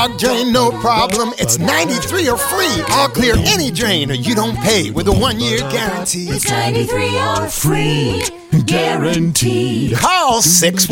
Drain, no problem. It's 93 or free. I'll clear any drain or you don't pay with a 1-year guarantee. It's 93 or free. Guaranteed. Call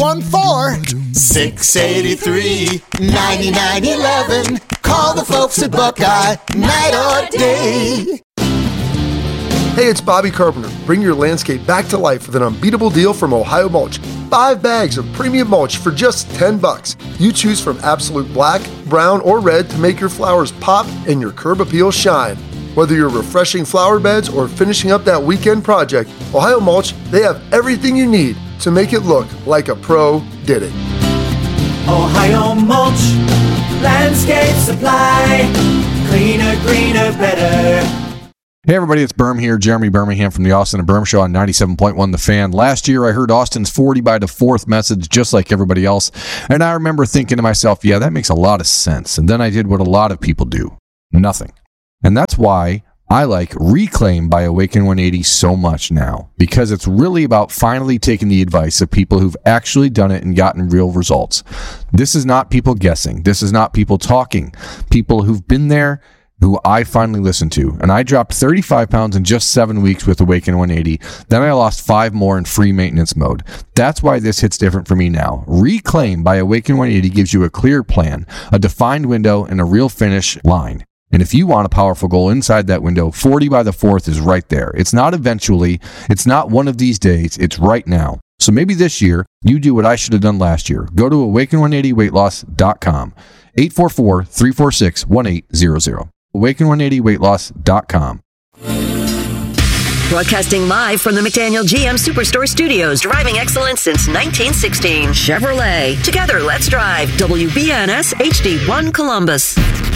614-683-9911. Call the folks at Buckeye, night or day. Hey, it's Bobby Carpenter. Bring your landscape back to life with an unbeatable deal from Ohio Mulch. 5 bags of premium mulch for just $10. You choose from absolute black, brown, or red to make your flowers pop and your curb appeal shine. Whether you're refreshing flower beds or finishing up that weekend project, Ohio Mulch, they have everything you need to make it look like a pro did it. Ohio Mulch, landscape supply, cleaner, greener, better. Hey everybody, it's Berm here, Jeremy Birmingham from the Austin and Berm Show on 97.1 The Fan. Last year I heard Austin's 40 by the 4th message just like everybody else, and I remember thinking to myself, yeah, that makes a lot of sense. And then I did what a lot of people do, nothing. And that's why I like Reclaim by Awaken 180 so much now, because it's really about finally taking the advice of people who've actually done it and gotten real results. This is not people guessing. This is not people talking. People who've been there, who I finally listened to. And I dropped 35 pounds in just 7 weeks with Awaken 180. Then I lost 5 more in free maintenance mode. That's why this hits different for me now. Reclaim by Awaken 180 gives you a clear plan, a defined window, and a real finish line. And if you want a powerful goal inside that window, 40 by the 4th is right there. It's not eventually. It's not one of these days. It's right now. So maybe this year, you do what I should have done last year. Go to awaken180weightloss.com. 844-346-1800. awaken180weightloss.com. Broadcasting live from the McDaniel GM Superstore Studios, driving excellence since 1916. Chevrolet. Together, let's drive. WBNS HD1 Columbus.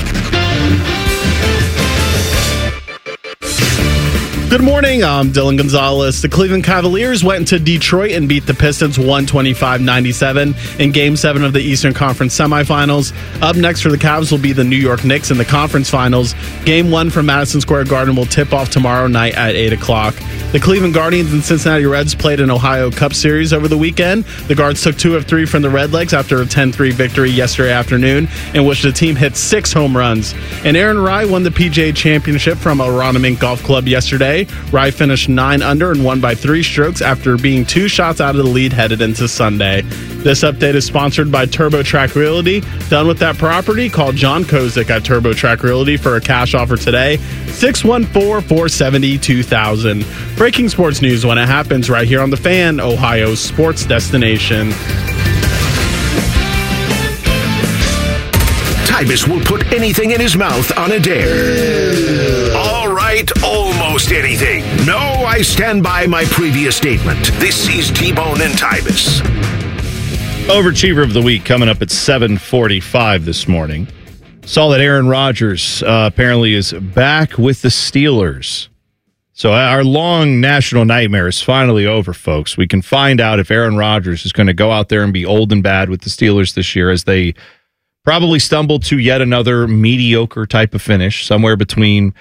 Good morning, I'm Dylan Gonzalez. The Cleveland Cavaliers went into Detroit and beat the Pistons 125-97 in Game 7 of the Eastern Conference semifinals. Up next for the Cavs will be the New York Knicks in the conference finals. Game 1 from Madison Square Garden will tip off tomorrow night at 8 o'clock. The Cleveland Guardians and Cincinnati Reds played an Ohio Cup Series over the weekend. The Guards took 2 of 3 from the Redlegs after a 10-3 victory yesterday afternoon, in which the team hit 6 home runs. And Aaron Rai won the PGA Championship from Aronimink Golf Club yesterday. Rai finished 9 under and won by 3 strokes after being 2 shots out of the lead headed into Sunday. This update is sponsored by TurboTrack Realty. Done with that property? Call John Kozik at TurboTrack Realty for a cash offer today. 614-470-2000. Breaking sports news when it happens right here on The Fan, Ohio's sports destination. Tybus will put anything in his mouth on a dare. All right, almost anything. No, I stand by my previous statement. This is T-Bone and Tybus. Overachiever of the week coming up at 7:45 this morning. Saw that Aaron Rodgers apparently is back with the Steelers. So our long national nightmare is finally over, folks. We can find out if Aaron Rodgers is going to go out there and be old and bad with the Steelers this year, as they probably stumble to yet another mediocre type of finish, somewhere between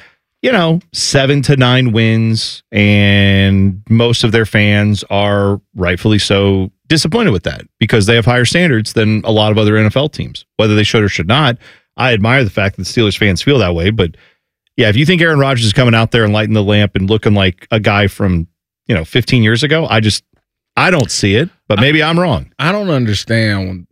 7 to 9 wins, and most of their fans are rightfully so disappointed with that because they have higher standards than a lot of other NFL teams, whether they should or should not. I admire the fact that the Steelers fans feel that way, but yeah, if you think Aaron Rodgers is coming out there and lighting the lamp and looking like a guy from 15 years ago, I don't see it, but maybe I'm wrong. I don't understand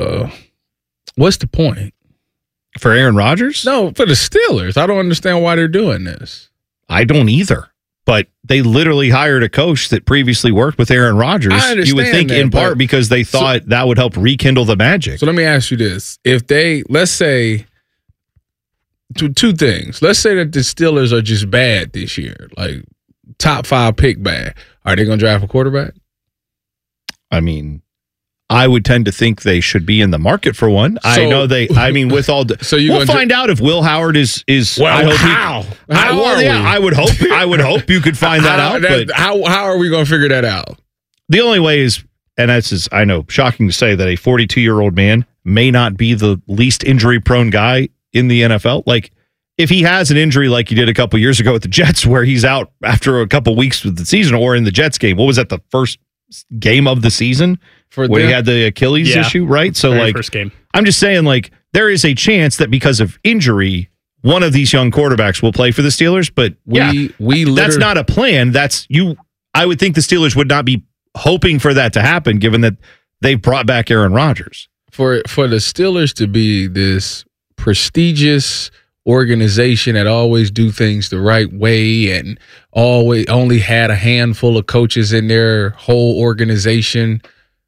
what's the point? For Aaron Rodgers? No, for the Steelers. I don't understand why they're doing this. I don't either. But they literally hired a coach that previously worked with Aaron Rodgers. I understand. You would think in part because they thought that would help rekindle the magic. So let me ask you this. If let's say, two things. Let's say that the Steelers are just bad this year, like top 5 pick bad. Are they going to draft a quarterback? I mean, I would tend to think they should be in the market for one. So, with all we'll find out if Will Howard is. Well, how I would hope you could find that out. But how are we going to figure that out? The only way is, and that's I know, shocking to say that a 42-year-old man may not be the least injury-prone guy in the NFL. Like, if he has an injury like he did a couple years ago with the Jets, where he's out after a couple weeks of the season, or in the Jets game, what was that, the first game of the season? Where he had the Achilles issue, right? So, first game. I'm just saying, like, there is a chance that because of injury, one of these young quarterbacks will play for the Steelers. But that's not a plan. I would think the Steelers would not be hoping for that to happen, given that they brought back Aaron Rodgers. For the Steelers to be this prestigious organization that always do things the right way and always only had a handful of coaches in their whole organization,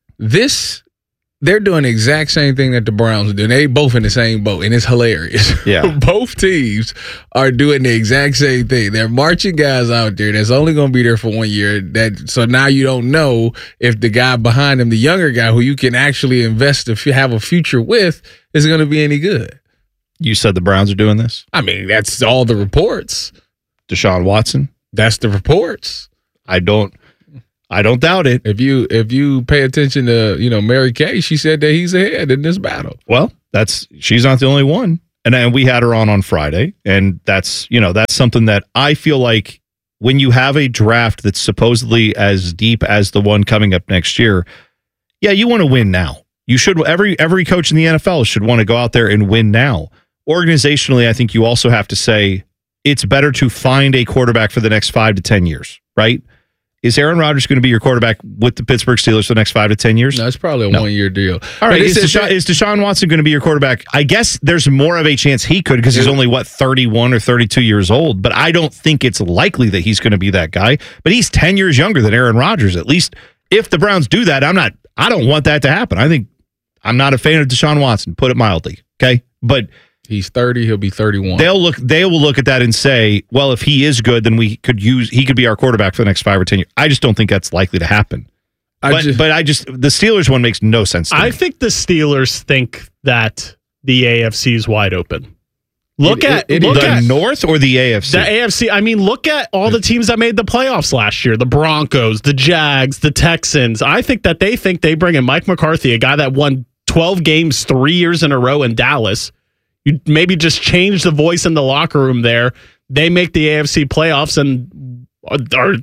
they're doing the exact same thing that the Browns are doing. They both in the same boat, and it's hilarious. Yeah. Both teams are doing the exact same thing. They're marching guys out there that's only going to be there for 1 year. So now you don't know if the guy behind him, the younger guy who you can actually invest if you have a future with, is going to be any good. You said the Browns are doing this? I mean, that's all the reports. Deshaun Watson? That's the reports. I don't doubt it. If you pay attention to, Mary Kay, she said that he's ahead in this battle. Well, she's not the only one. And we had her on Friday, and that's something that I feel like when you have a draft that's supposedly as deep as the one coming up next year, yeah, you want to win now. You should every coach in the NFL should want to go out there and win now. Organizationally, I think you also have to say it's better to find a quarterback for the next 5 to 10 years, right? Is Aaron Rodgers going to be your quarterback with the Pittsburgh Steelers for the next 5 to 10 years? No, it's probably a 1 year deal. All right, is Deshaun Watson going to be your quarterback? I guess there's more of a chance he could because he's only, 31 or 32 years old, but I don't think it's likely that he's going to be that guy. But he's 10 years younger than Aaron Rodgers. At least if the Browns do that, I don't want that to happen. I'm not a fan of Deshaun Watson, put it mildly, okay? But he's 30, he'll be 31. They will look at that and say, well, if he is good, then he could be our quarterback for the next 5 or 10 years. I just don't think that's likely to happen. The Steelers one makes no sense to me. I think the Steelers think that the AFC is wide open. Look at the North or the AFC? The AFC. I mean, look at all the teams that made the playoffs last year. The Broncos, the Jags, the Texans. I think that they think they bring in Mike McCarthy, a guy that won 12 games 3 years in a row in Dallas. You maybe just change the voice in the locker room there. They make the AFC playoffs, and are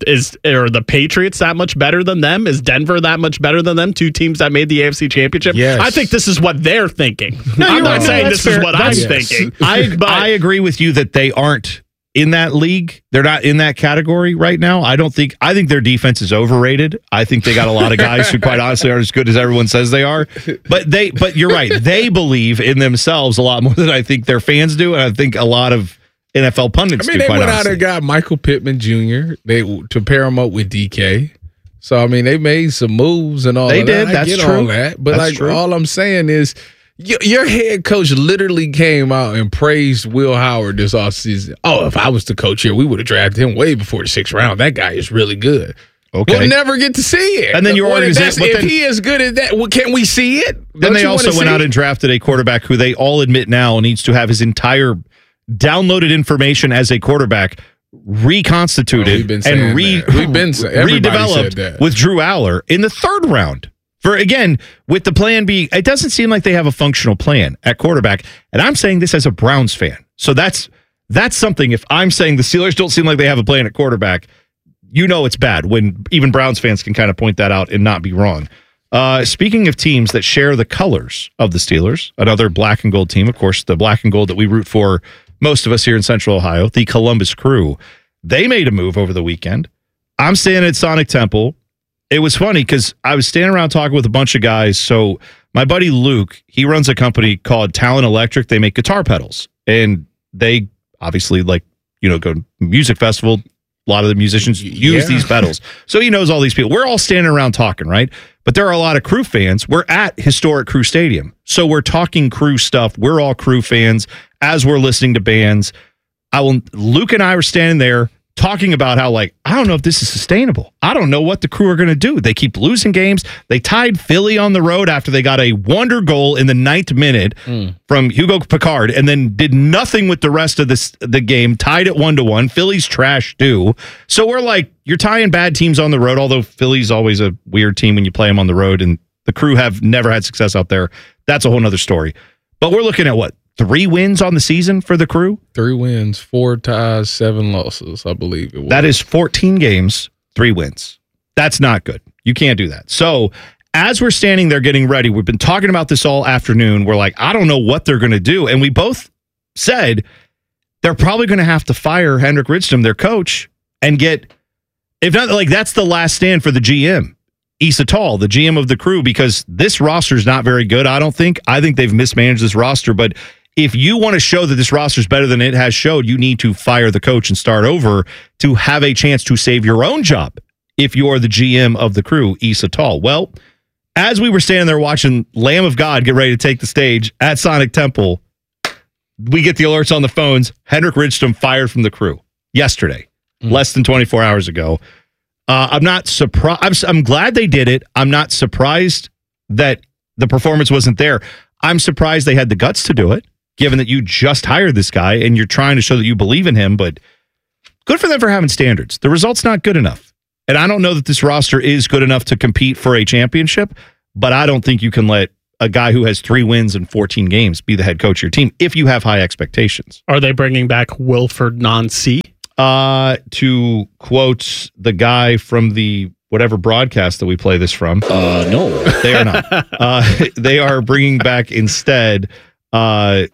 the Patriots that much better than them? Is Denver that much better than them? Two teams that made the AFC Championship? Yes. I think this is what they're thinking. No, I'm not saying this is what I'm Yes. thinking. I agree with you that they aren't in that league. They're not in that category right now. I think their defense is overrated. I think they got a lot of guys who quite honestly aren't as good as everyone says they are. But you're right. They believe in themselves a lot more than I think their fans do, and I think a lot of NFL pundits do. They went out and got Michael Pittman Jr. to pair him up with DK. So they made some moves and all. They of did. That. That's get true. all that, but That's true. all I'm saying is, your head coach literally came out and praised Will Howard this offseason. Oh, if I was the coach here, we would have drafted him way before the 6th round. That guy is really good. Okay. We'll never get to see it. And then your organization, if he is good at that, can we see it? Then they also went out and drafted a quarterback who they all admit now needs to have his entire downloaded information as a quarterback reconstituted and redeveloped with Drew Aller in the 3rd round. For again, with the plan B, it doesn't seem like they have a functional plan at quarterback. And I'm saying this as a Browns fan. So that's something. If I'm saying the Steelers don't seem like they have a plan at quarterback, it's bad when even Browns fans can kind of point that out and not be wrong. Speaking of teams that share the colors of the Steelers, another black and gold team, of course, the black and gold that we root for, most of us here in Central Ohio, the Columbus Crew, they made a move over the weekend. I'm staying at Sonic Temple. It was funny because I was standing around talking with a bunch of guys. So my buddy Luke, he runs a company called Talent Electric. They make guitar pedals, and they obviously go to music festival. A lot of the musicians use these pedals. So he knows all these people. We're all standing around talking, right? But there are a lot of Crew fans. We're at historic Crew Stadium. So we're talking Crew stuff. We're all Crew fans as we're listening to bands. Luke and I were standing there talking about how, I don't know if this is sustainable. I don't know what the Crew are going to do. They keep losing games. They tied Philly on the road after they got a wonder goal in the 9th minute from Hugo Picard, and then did nothing with the rest of the game, tied it 1-1. Philly's trash too. So we're you're tying bad teams on the road, although Philly's always a weird team when you play them on the road, and the Crew have never had success out there. That's a whole nother story. But we're looking at 3 wins on the season for the Crew? 3 wins, 4 ties, 7 losses, I believe it was. That is 14 games, 3 wins. That's not good. You can't do that. So as we're standing there getting ready, we've been talking about this all afternoon. We're like, I don't know what they're going to do. And we both said they're probably going to have to fire Henrik Rydstrom, their coach, and get, if not, like, that's the last stand for the GM, Issa Tall, the GM of the Crew, because this roster is not very good, I don't think. I think they've mismanaged this roster. But if you want to show that this roster is better than it has showed, you need to fire the coach and start over to have a chance to save your own job if you're the GM of the Crew, Issa Tall. Well, as we were standing there watching Lamb of God get ready to take the stage at Sonic Temple, we get the alerts on the phones. Henrik Rydstrom fired from the Crew yesterday, less than 24 hours ago. I'm not surprised. I'm glad they did it. I'm not surprised that the performance wasn't there. I'm surprised they had the guts to do it, given that you just hired this guy and you're trying to show that you believe in him. But good for them for having standards. The result's not good enough. And I don't know that this roster is good enough to compete for a championship, but I don't think you can let a guy who has 3 wins in 14 games be the head coach of your team if you have high expectations. Are they bringing back Wilfred Nancy? To quote the guy from the whatever broadcast that we play this from. No. They are not. They are bringing back instead Laurent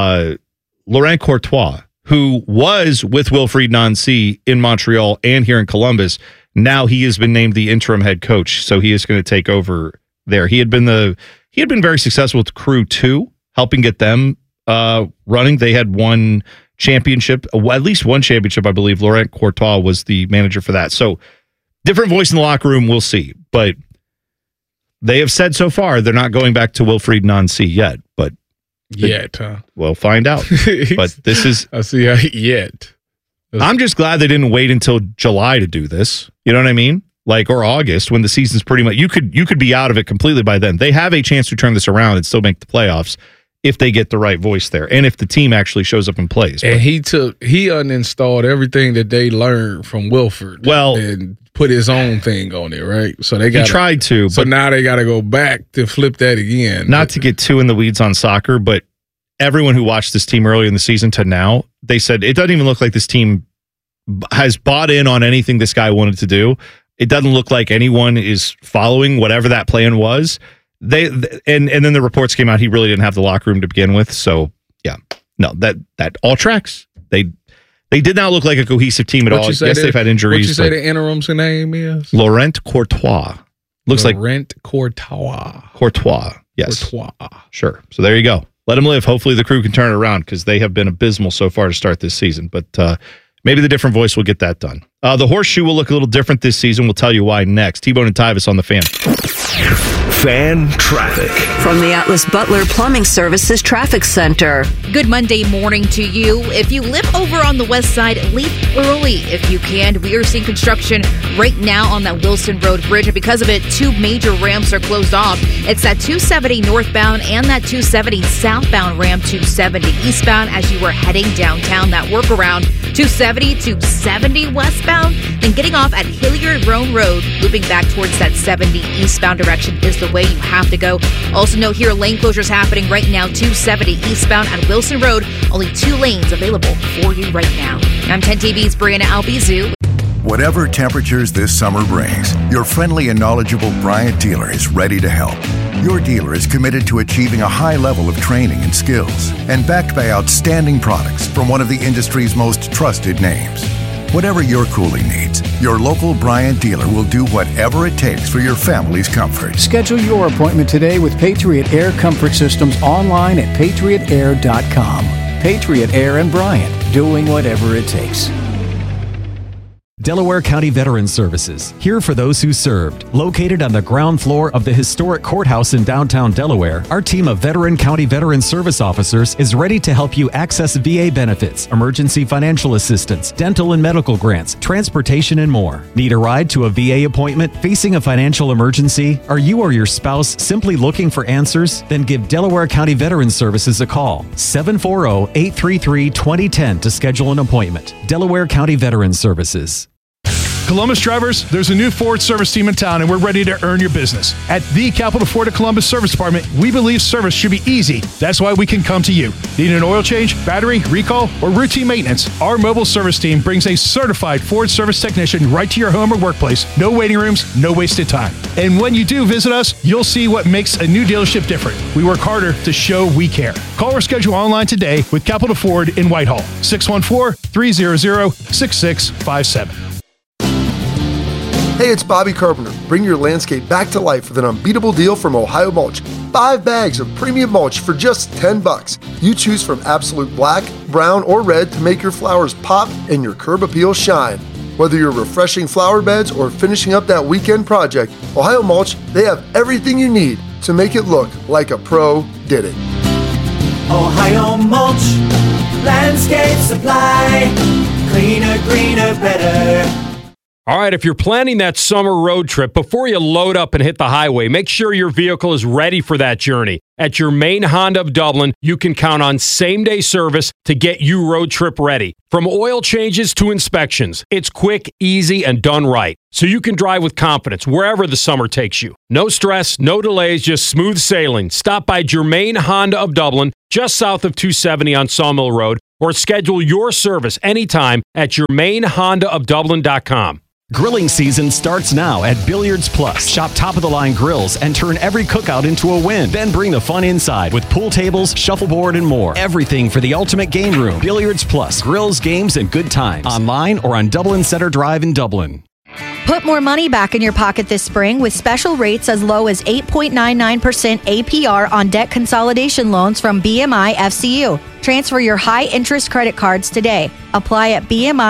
Courtois, who was with Wilfried Nancy in Montreal and here in Columbus. Now he has been named the interim head coach, so he is going to take over there. He had been very successful with the Crew too, helping get them running. They had one championship, at least one championship, I believe. Laurent Courtois was the manager for that. So different voice in the locker room, we'll see. But they have said so far they're not going back to Wilfried Nancy yet. But we'll find out. But this is I see how yet. I'm just glad they didn't wait until July to do this. You know what I mean? Like, or August, when the season's pretty much, you could be out of it completely by then. They have a chance to turn this around and still make the playoffs if they get the right voice there and if the team actually shows up and plays. And he uninstalled everything that they learned from Wilford. Well, and put his own thing on it, right? So he tried to. So now they got to go back to flip that again. Not to get too in the weeds on soccer, but everyone who watched this team early in the season to now, they said it doesn't even look like this team has bought in on anything this guy wanted to do. It doesn't look like anyone is following whatever that plan was. And then the reports came out he really didn't have the locker room to begin with. So yeah, no, that all tracks. They did not look like a cohesive team at all. Yes, they've had injuries. What you say the interim's name is? Laurent Courtois. Laurent Courtois. Courtois. Yes. Courtois. Sure. So there you go. Let him live. Hopefully the Crew can turn it around because they have been abysmal so far to start this season. But maybe the different voice will get that done. The horseshoe will look a little different this season. We'll tell you why next. T-Bone and Tyvis on the Fan. Fan traffic. From the Atlas Butler Plumbing Services Traffic Center. Good Monday morning to you. If you live over on the west side, leave early if you can. We are seeing construction right now on that Wilson Road Bridge, and because of it, 2 major ramps are closed off. It's that 270 northbound and that 270 southbound ramp, 270 eastbound as you were heading downtown. That workaround, 270 to 70 westbound, then getting off at Hilliard Roan Road, looping back towards that 70 eastbound direction is the way you have to go. Also note here, lane closures happening right now, 270 eastbound at Wilson Road. Only 2 lanes available for you right now. I'm 10 TV's Brianna Albizu. Whatever temperatures this summer brings, your friendly and knowledgeable Bryant dealer is ready to help. Your dealer is committed to achieving a high level of training and skills and backed by outstanding products from one of the industry's most trusted names. Whatever your cooling needs, your local Bryant dealer will do whatever it takes for your family's comfort. Schedule your appointment today with Patriot Air Comfort Systems online at patriotair.com. Patriot Air and Bryant, doing whatever it takes. Delaware County Veterans Services, here for those who served. Located on the ground floor of the historic courthouse in downtown Delaware, our team of veteran county veteran service officers is ready to help you access VA benefits, emergency financial assistance, dental and medical grants, transportation, and more. Need a ride to a VA appointment? Facing a financial emergency? Are you or your spouse simply looking for answers? Then give Delaware County Veterans Services a call. 740-833-2010 to schedule an appointment. Delaware County Veterans Services. Columbus drivers, there's a new Ford service team in town, and we're ready to earn your business. At the Capital Ford of Columbus Service Department, we believe service should be easy. That's why we can come to you. Need an oil change, battery, recall, or routine maintenance? Our mobile service team brings a certified Ford service technician right to your home or workplace. No waiting rooms, no wasted time. And when you do visit us, you'll see what makes a new dealership different. We work harder to show we care. Call or schedule online today with Capital Ford in Whitehall. 614-300-6657. Hey, it's Bobby Carpenter. Bring your landscape back to life with an unbeatable deal from Ohio Mulch. 5 bags of premium mulch for just $10. You choose from absolute black, brown, or red to make your flowers pop and your curb appeal shine. Whether you're refreshing flower beds or finishing up that weekend project, Ohio Mulch, they have everything you need to make it look like a pro did it. Ohio Mulch, landscape supply, cleaner, greener, better. All right, if you're planning that summer road trip, before you load up and hit the highway, make sure your vehicle is ready for that journey. At your main Honda of Dublin, you can count on same-day service to get you road trip ready. From oil changes to inspections, it's quick, easy, and done right. So you can drive with confidence wherever the summer takes you. No stress, no delays, just smooth sailing. Stop by Germain Honda of Dublin, just south of 270 on Sawmill Road, or schedule your service anytime at germainhondaofdublin.com. Grilling season starts now at Billiards Plus. Shop top-of-the-line grills and turn every cookout into a win. Then bring the fun inside with pool tables, shuffleboard, and more. Everything for the ultimate game room. Billiards Plus. Grills, games, and good times. Online or on Dublin Center Drive in Dublin. Put more money back in your pocket this spring with special rates as low as 8.99% APR on debt consolidation loans from BMI FCU. Transfer your high-interest credit cards today. Apply at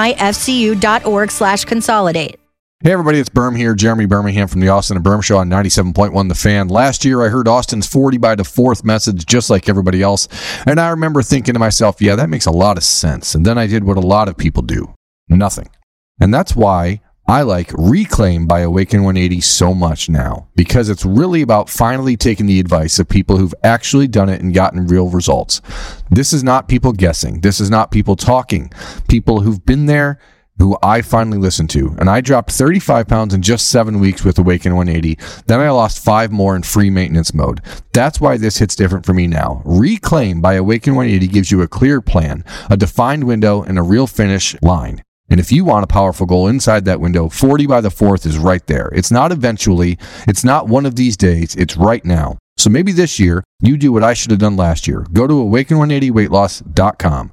bmifcu.org/consolidate. Hey everybody, it's Berm here, Jeremy Birmingham from the Austin and Berm Show on 97.1 The Fan. Last year I heard Austin's 40 by the 4th message just like everybody else, and I remember thinking to myself, yeah, that makes a lot of sense. And then I did what a lot of people do, nothing. And that's why I like Reclaim by Awaken 180 so much now, because it's really about finally taking the advice of people who've actually done it and gotten real results. This is not people guessing. This is not people talking. People who've been there, who I finally listened to. And I dropped 35 pounds in just 7 weeks with Awaken 180. Then I lost 5 more in free maintenance mode. That's why this hits different for me now. Reclaim by Awaken 180 gives you a clear plan, a defined window, and a real finish line. And if you want a powerful goal inside that window, 40 by the 4th is right there. It's not eventually. It's not one of these days. It's right now. So maybe this year, you do what I should have done last year. Go to awaken180weightloss.com.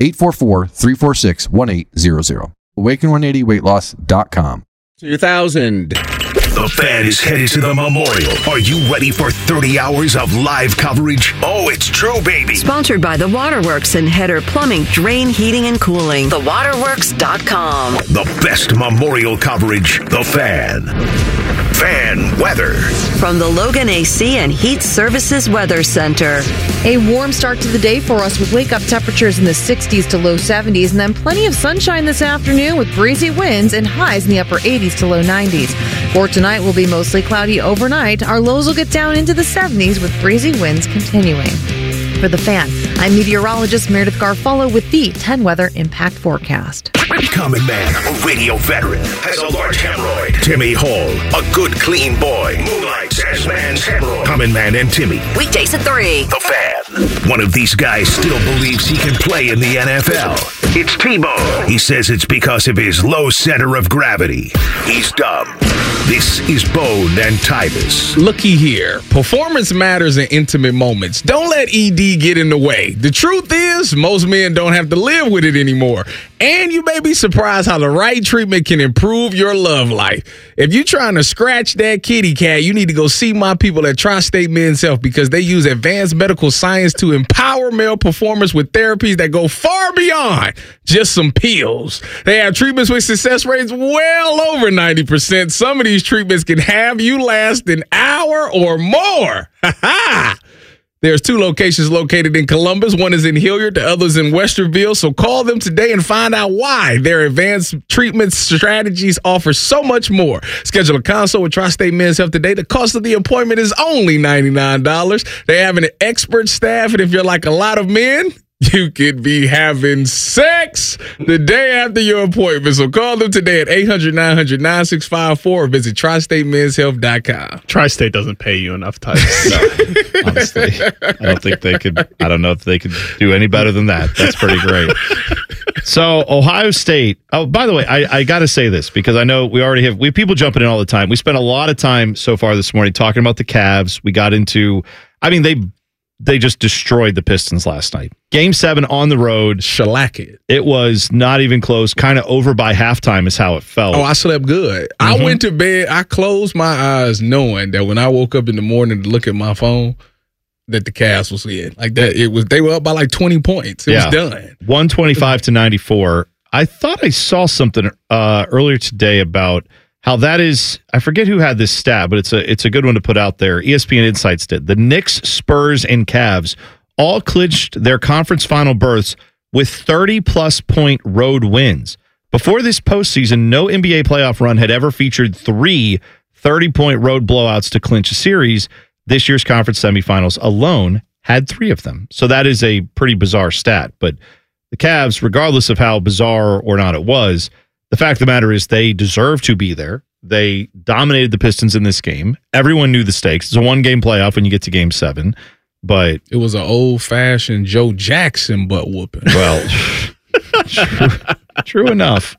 844-346-1800. Awaken180weightloss.com. 2000. The Fan is headed to the Memorial. Are you ready for 30 hours of live coverage? Oh, it's true, baby. Sponsored by The Waterworks and Header Plumbing, Drain, Heating, and Cooling. TheWaterworks.com. The best Memorial coverage. The Fan. Fan weather. From the Logan AC and Heat Services Weather Center. A warm start to the day for us with wake-up temperatures in the 60s to low 70s, and then plenty of sunshine this afternoon with breezy winds and highs in the upper 80s to low 90s. For tonight, will be mostly cloudy overnight. Our lows will get down into the 70s with breezy winds continuing. For The Fan, I'm meteorologist Meredith Garfolo with the 10 Weather Impact Forecast. Common Man, a radio veteran, has a large hemorrhoid. Timmy Hall, a good, clean boy, moonlights as man's hemorrhoid. Common Man and Timmy. Weekdays at 3. The Fan. One of these guys still believes he can play in the NFL. It's T-Bone. He says it's because of his low center of gravity. He's dumb. This is Bone and Tyvis. Looky here. Performance matters in intimate moments. Don't let ED get in the way. The truth is, most men don't have to live with it anymore. And you may be surprised how the right treatment can improve your love life. If you're trying to scratch that kitty cat, you need to go see my people at Tri-State Men's Health, because they use advanced medical science to empower male performers with therapies that go far beyond just some pills. They have treatments with success rates well over 90%. Some of these treatments can have you last an hour or more. Ha ha! There's 2 locations located in Columbus. One is in Hilliard, the other's in Westerville. So call them today and find out why their advanced treatment strategies offer so much more. Schedule a consult with Tri-State Men's Health today. The cost of the appointment is only $99. They have an expert staff, and if you're like a lot of men, you could be having sex the day after your appointment. So call them today at 800-900-9654 or visit tristatemenshealth.com. Tri-State doesn't pay you enough, Titus. Honestly, I don't think they could. I don't know if they could do any better than that. That's pretty great. So Ohio State. Oh, by the way, I got to say this because I know we have people jumping in all the time. We spent a lot of time so far this morning talking about the Cavs. We got into. I mean, they just destroyed the Pistons last night. Game 7 on the road. Shellac it. It was not even close. Kind of over by halftime is how it felt. Oh, I slept good. I went to bed. I closed my eyes knowing that when I woke up in the morning to look at my phone, that the Cavs was in. Like that, they were up by like 20 points. It was done. 125-94. I thought I saw something earlier today about how that is. I forget who had this stat, but it's a good one to put out there. ESPN Insights did. The Knicks, Spurs, and Cavs all clinched their conference final berths with 30-plus point road wins. Before this postseason, no NBA playoff run had ever featured 3 30-point road blowouts to clinch a series. This year's conference semifinals alone had 3 of them. So that is a pretty bizarre stat. But the Cavs, regardless of how bizarre or not it was, the fact of the matter is they deserve to be there. They dominated the Pistons in this game. Everyone knew the stakes. It's a one-game playoff when you get to Game 7. But it was an old-fashioned Joe Jackson butt whooping. Well, true enough.